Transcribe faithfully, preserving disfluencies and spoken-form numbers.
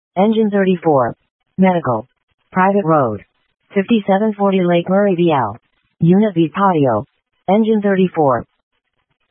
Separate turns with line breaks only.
Engine thirty-four. Medical. Private road. fifty-seven forty Lake Murray V L. Unit V patio. Engine thirty-four.